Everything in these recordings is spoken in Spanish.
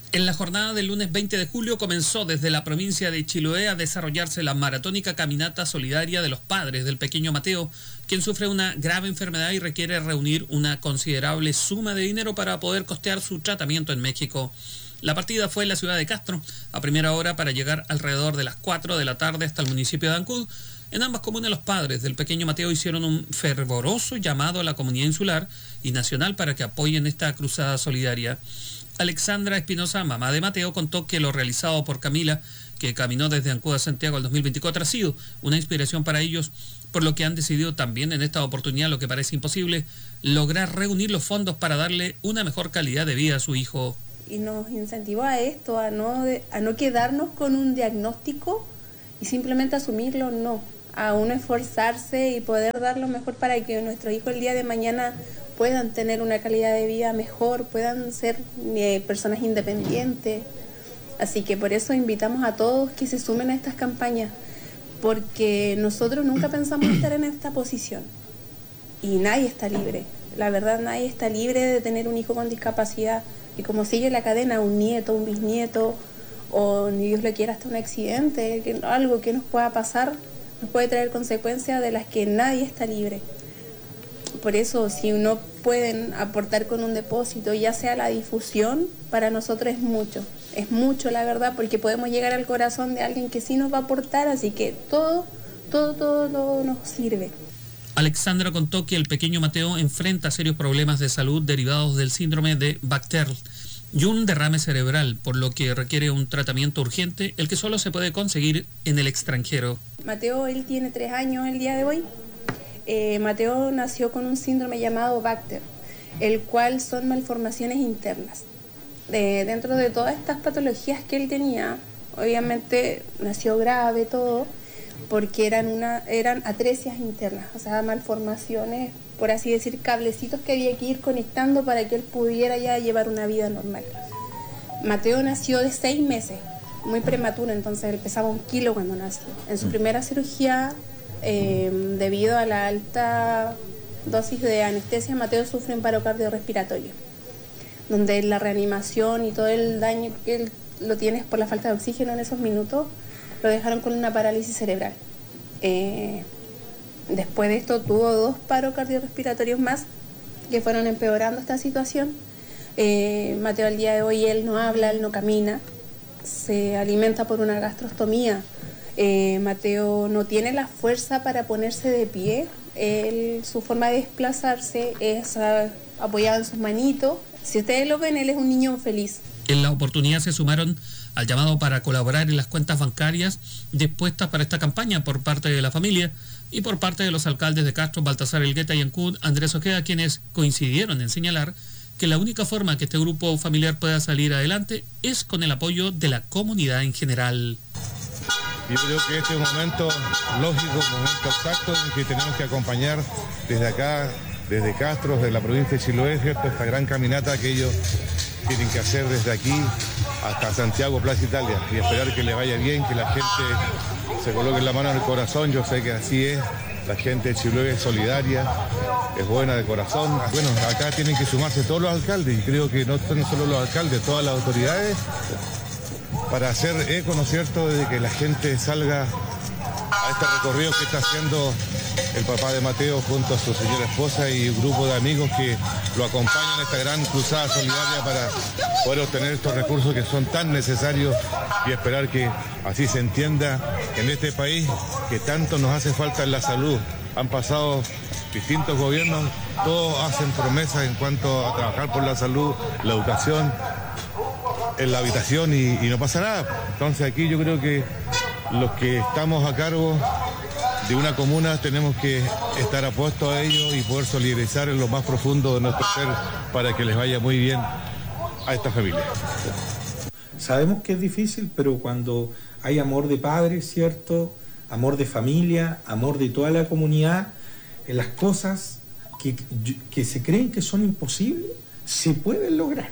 En la jornada del lunes 20 de julio comenzó desde la provincia de Chiloé a desarrollarse la maratónica caminata solidaria de los padres del pequeño Mateo, quien sufre una grave enfermedad y requiere reunir una considerable suma de dinero para poder costear su tratamiento en México. La partida fue en la ciudad de Castro, a primera hora para llegar alrededor de las 4 de la tarde hasta el municipio de Ancud. En ambas comunas los padres del pequeño Mateo hicieron un fervoroso llamado a la comunidad insular y nacional para que apoyen esta cruzada solidaria. Alexandra Espinosa, mamá de Mateo, contó que lo realizado por Camila, que caminó desde Ancud a Santiago el 2024, ha sido una inspiración para ellos, por lo que han decidido también en esta oportunidad, lo que parece imposible, lograr reunir los fondos para darle una mejor calidad de vida a su hijo. Y nos incentivó a esto, a no quedarnos con un diagnóstico y simplemente asumirlo, no, a uno esforzarse y poder dar lo mejor para que nuestros hijos el día de mañana puedan tener una calidad de vida mejor, puedan ser personas independientes. Así que por eso invitamos a todos que se sumen a estas campañas, porque nosotros nunca pensamos estar en esta posición y nadie está libre. La verdad, nadie está libre de tener un hijo con discapacidad, y como sigue la cadena, un nieto, un bisnieto, o ni Dios lo quiera hasta un accidente, algo que nos pueda pasar, nos puede traer consecuencias de las que nadie está libre. Por eso, si no pueden aportar con un depósito, ya sea la difusión, para nosotros es mucho la verdad, porque podemos llegar al corazón de alguien que sí nos va a aportar, así que todo nos sirve. Alexandra contó que el pequeño Mateo enfrenta serios problemas de salud derivados del síndrome de Bacterl y un derrame cerebral, por lo que requiere un tratamiento urgente, el que solo se puede conseguir en el extranjero. Mateo, él tiene 3 años el día de hoy. Mateo nació con un síndrome llamado Bacterl, el cual son malformaciones internas. Dentro de todas estas patologías que él tenía, obviamente nació grave todo, porque eran atresias internas, o sea, malformaciones, por así decir, cablecitos que había que ir conectando para que él pudiera ya llevar una vida normal. Mateo nació de 6 meses, muy prematuro, entonces él pesaba 1 kilo cuando nació. En su primera cirugía, debido a la alta dosis de anestesia, Mateo sufre un paro cardiorrespiratorio, donde la reanimación y todo el daño que él lo tiene por la falta de oxígeno en esos minutos, lo dejaron con una parálisis cerebral. Después de esto tuvo 2 paros cardiorrespiratorios más que fueron empeorando esta situación. Mateo al día de hoy él no habla, él no camina, se alimenta por una gastrostomía. Mateo no tiene la fuerza para ponerse de pie. Su forma de desplazarse es apoyado en sus manitos. Si ustedes lo ven, él es un niño feliz. En la oportunidad se sumaron al llamado para colaborar en las cuentas bancarias dispuestas para esta campaña por parte de la familia y por parte de los alcaldes de Castro, Baltasar Elgueta y Ancud, Andrés Ojeda, quienes coincidieron en señalar que la única forma que este grupo familiar pueda salir adelante es con el apoyo de la comunidad en general. Yo creo que este es un momento lógico, un momento exacto en que tenemos que acompañar desde acá, desde Castro, desde la provincia de Chiloé, ¿cierto? Esta gran caminata que ellos tienen que hacer desde aquí hasta Santiago, Plaza Italia, y esperar que le vaya bien, que la gente se coloque la mano en el corazón. Yo sé que así es, la gente de Chiloé es solidaria, es buena de corazón. Bueno, acá tienen que sumarse todos los alcaldes, y creo que no son solo los alcaldes, todas las autoridades, para hacer eco, ¿no es cierto?, de que la gente salga a este recorrido que está haciendo el papá de Mateo junto a su señora esposa y un grupo de amigos que lo acompañan en esta gran cruzada solidaria para poder obtener estos recursos que son tan necesarios, y esperar que así se entienda en este país que tanto nos hace falta en la salud. Han pasado distintos gobiernos, todos hacen promesas en cuanto a trabajar por la salud, la educación, en la habitación, y no pasa nada. Entonces aquí yo creo que los que estamos a cargo de una comuna tenemos que estar apuestos a ello y poder solidarizar en lo más profundo de nuestro ser para que les vaya muy bien a esta familia. Sabemos que es difícil, pero cuando hay amor de padre, ¿cierto?, amor de familia, amor de toda la comunidad, las cosas que se creen que son imposibles se pueden lograr.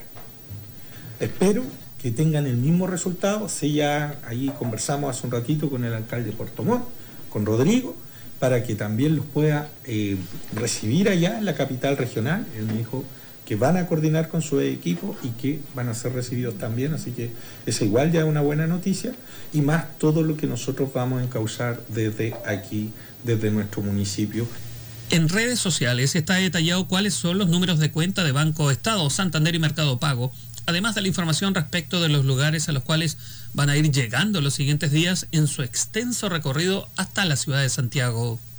Espero que tengan el mismo resultado. Sí, ya ahí conversamos hace un ratito con el alcalde de Puerto Montt, con Rodrigo, para que también los pueda recibir allá en la capital regional. Él me dijo que van a coordinar con su equipo y que van a ser recibidos también, así que esa igual ya es una buena noticia, y más todo lo que nosotros vamos a encauzar desde aquí, desde nuestro municipio. En redes sociales está detallado cuáles son los números de cuenta de Banco Estado, Santander y Mercado Pago, además de la información respecto de los lugares a los cuales van a ir llegando los siguientes días en su extenso recorrido hasta la ciudad de Santiago.